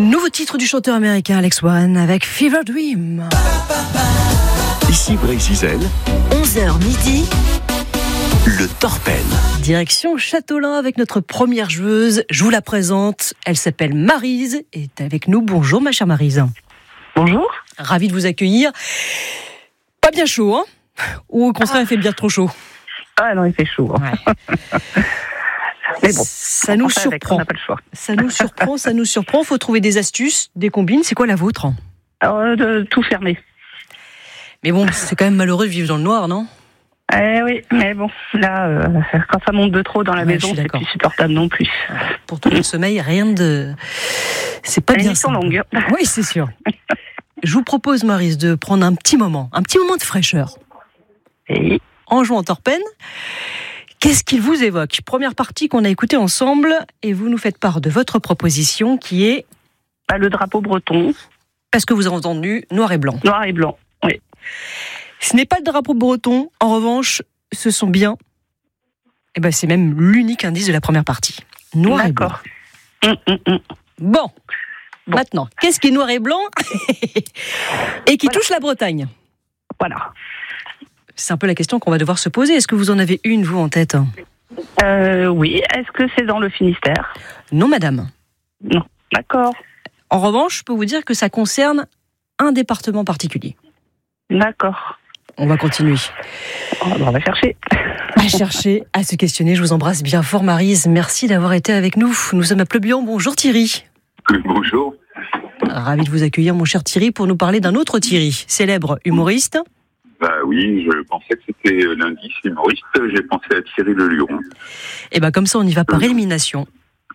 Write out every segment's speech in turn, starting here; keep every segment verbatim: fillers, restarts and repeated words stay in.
Nouveau titre du chanteur américain Alex One avec Fever Dream. Ici Brésil, onze heures midi. Le Torpel. Direction Châteaulin avec notre première joueuse. Je vous la présente. Elle s'appelle Maryse et est avec nous. Bonjour ma chère Maryse. Bonjour. Ravie de vous accueillir. Pas bien chaud, hein? Ou au contraire, il fait bien trop chaud? Ah non, il fait chaud. Hein. Ouais. Mais bon, ça nous surprend. On n'a pas le choix. Ça nous surprend, ça nous surprend. Faut trouver des astuces, des combines. C'est quoi la vôtre? Alors, de tout fermer. Mais bon, c'est quand même malheureux de vivre dans le noir, non? Eh oui, mais bon, là, euh, quand ça monte de trop dans la ouais, maison, c'est plus supportable non plus. Pour trouver le sommeil, rien de... C'est pas Les bien nuits sont simple. longues. Oui, c'est sûr. Je vous propose, Maryse, de prendre un petit moment, un petit moment de fraîcheur. Et... En jouant Torpen, qu'est-ce qu'il vous évoque? Première partie qu'on a écoutée ensemble, et vous nous faites part de votre proposition qui est... Bah, le drapeau breton. Parce que vous avez entendu noir et blanc. Noir et blanc, oui. Ce n'est pas le drapeau breton, en revanche, ce sont bien... Eh ben, c'est même l'unique indice de la première partie. Noir et blanc. Hum, hum, hum. Bon. Bon. Maintenant, qu'est-ce qui est noir et blanc et qui voilà. touche la Bretagne? Voilà. C'est un peu la question qu'on va devoir se poser. Est-ce que vous en avez une, vous, en tête? Euh, oui, est-ce que c'est dans le Finistère? Non, madame. Non, d'accord. En revanche, je peux vous dire que ça concerne un département particulier. D'accord. On va continuer. Oh, bah, on va chercher. À chercher, à se questionner. Je vous embrasse bien fort, Maryse. Merci d'avoir été avec nous. Nous sommes à Pleubian. Bonjour, Thierry. Bonjour. Ravi de vous accueillir, mon cher Thierry, pour nous parler d'un autre Thierry, célèbre humoriste. Bah oui, je pensais que c'était l'indice humoriste. J'ai pensé à Thierry Le Luron. Et bien, comme ça, on y va par élimination.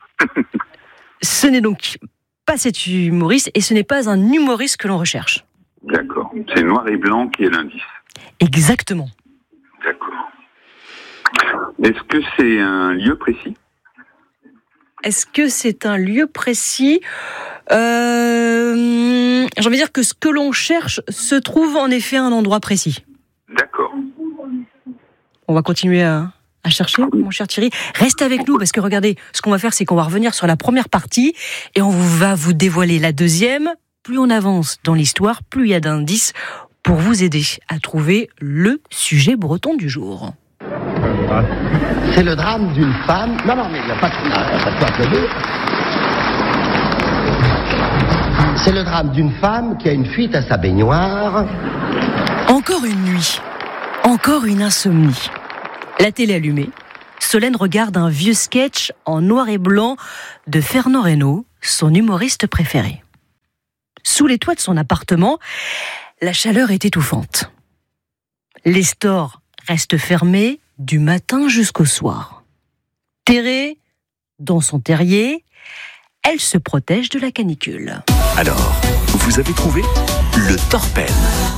Ce n'est donc pas cet humoriste, et ce n'est pas un humoriste que l'on recherche. D'accord. C'est noir et blanc qui est l'indice. Exactement. D'accord. Est-ce que c'est un lieu précis? Est-ce que c'est un lieu précis? euh, J'ai envie de dire que ce que l'on cherche se trouve en effet à un endroit précis. D'accord. On va continuer à, à chercher, mon cher Thierry. Reste avec nous parce que regardez, ce qu'on va faire, c'est qu'on va revenir sur la première partie et on va vous dévoiler la deuxième. Plus on avance dans l'histoire, plus il y a d'indices pour vous aider à trouver le sujet breton du jour. C'est le drame d'une femme. Non, non, mais il n'y a pas de. Ah, pas de quoi applaudir. C'est le drame d'une femme qui a une fuite à sa baignoire. Encore une nuit, encore une insomnie. La télé allumée, Solène regarde un vieux sketch en noir et blanc de Fernand Reynaud, son humoriste préféré. Sous les toits de son appartement, la chaleur est étouffante. Les stores restent fermés du matin jusqu'au soir. Terrée dans son terrier, elle se protège de la canicule. Alors, vous avez trouvé le Torpel.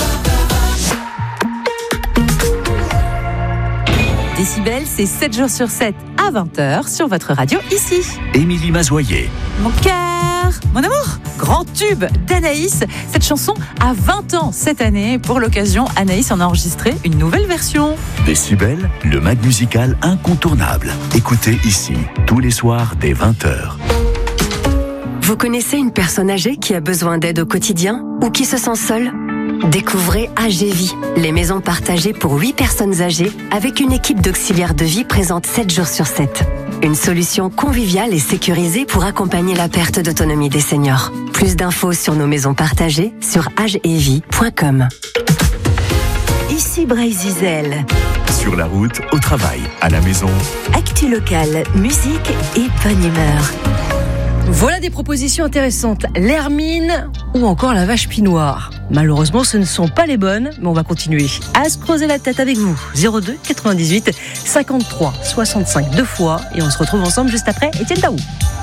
Décibel, c'est sept jours sur sept à vingt heures sur votre radio ici. Émilie Mazoyer. Mon cœur, mon amour, grand tube d'Anaïs. Cette chanson a vingt ans cette année. Pour l'occasion, Anaïs en a enregistré une nouvelle version. Décibel, le mag musical incontournable. Écoutez ici, tous les soirs dès vingt heures. Vous connaissez une personne âgée qui a besoin d'aide au quotidien ou qui se sent seule? Découvrez A G Vie, les maisons partagées pour huit personnes âgées avec une équipe d'auxiliaires de vie présente sept jours sur sept. Une solution conviviale et sécurisée pour accompagner la perte d'autonomie des seniors. Plus d'infos sur nos maisons partagées sur agevie point com. Ici Brésil. Sur la route, au travail, à la maison. Actu locale, musique et bonne humeur. Voilà des propositions intéressantes. L'hermine ou encore la vache pinoire. Malheureusement, ce ne sont pas les bonnes, mais on va continuer à se creuser la tête avec vous. zéro deux quatre-vingt-dix-huit cinquante-trois soixante-cinq deux fois. Et on se retrouve ensemble juste après Etienne Daou.